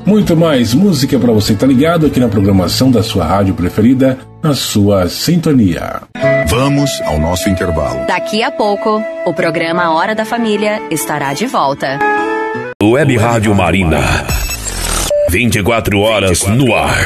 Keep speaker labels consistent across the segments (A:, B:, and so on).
A: Muito mais música para você estar ligado aqui na programação da sua rádio preferida, na sua sintonia.
B: Vamos ao nosso intervalo.
C: Daqui a pouco, o programa Hora da Família estará de volta.
D: Web Rádio Marina. 24 horas no ar.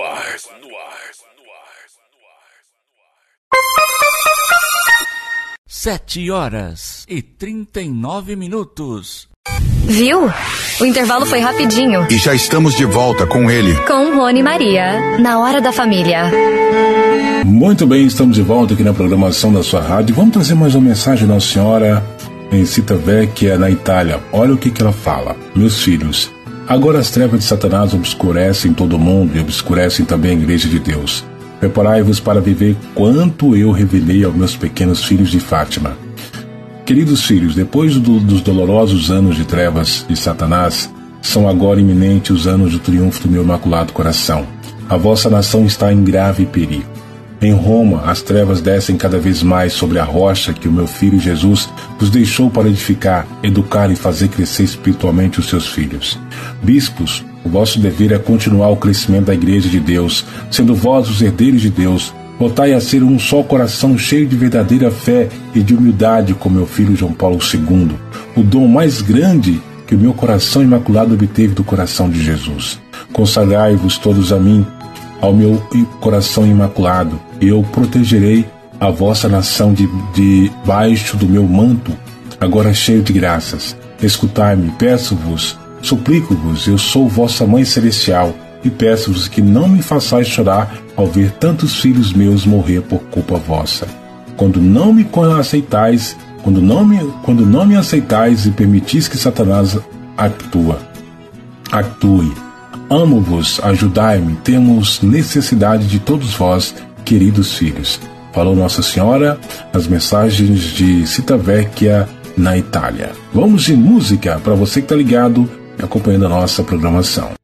E: 7h39.
F: Viu? O intervalo foi rapidinho.
B: E já estamos de volta com ele.
F: Com Rony e Maria, na Hora da Família.
A: Muito bem, estamos de volta aqui na programação da sua rádio. Vamos trazer mais uma mensagem da Nossa Senhora em Civitavecchia, na Itália. Olha o que ela fala. Meus filhos, agora as trevas de Satanás obscurecem todo o mundo e obscurecem também a Igreja de Deus. Preparai-vos para viver quanto eu revelei aos meus pequenos filhos de Fátima. Queridos filhos, depois dos dolorosos anos de trevas de Satanás, são agora iminentes os anos do triunfo do meu Imaculado Coração. A vossa nação está em grave perigo. Em Roma, as trevas descem cada vez mais sobre a rocha que o meu filho Jesus vos deixou para edificar, educar e fazer crescer espiritualmente os seus filhos. Bispos, o vosso dever é continuar o crescimento da Igreja de Deus, sendo vós os herdeiros de Deus. Voltai a ser um só coração cheio de verdadeira fé e de humildade com meu filho João Paulo II, o dom mais grande que o meu coração imaculado obteve do coração de Jesus. Consagrai-vos todos a mim, ao meu coração imaculado, e eu protegerei a vossa nação debaixo do meu manto, agora cheio de graças. Escutai-me, peço-vos, suplico-vos, eu sou vossa Mãe Celestial, e peço-vos que não me façais chorar ao ver tantos filhos meus morrer por culpa vossa. Quando não me aceitais, quando não me aceitais e permitis que Satanás atue. Amo-vos, ajudai-me, temos necessidade de todos vós, queridos filhos. Falou Nossa Senhora nas mensagens de Civitavecchia, na Itália. Vamos de música para você que está ligado e acompanhando a nossa programação.